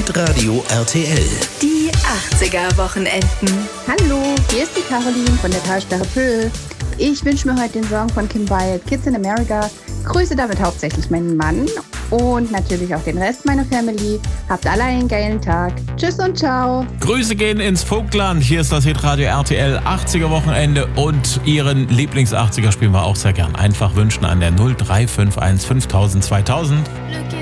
Hitradio RTL. Die 80er Wochenenden. Hallo, hier ist die Caroline von der Talsperre Pöhl. Ich wünsche mir heute den Song von Kim Wilde, Kids in America. Grüße damit hauptsächlich meinen Mann und natürlich auch den Rest meiner Family. Habt alle einen geilen Tag. Tschüss und ciao. Grüße gehen ins Vogtland. Hier ist das Hitradio RTL 80er Wochenende und Ihren Lieblings-80er spielen wir auch sehr gern. Einfach wünschen an der 0351 5000 2000.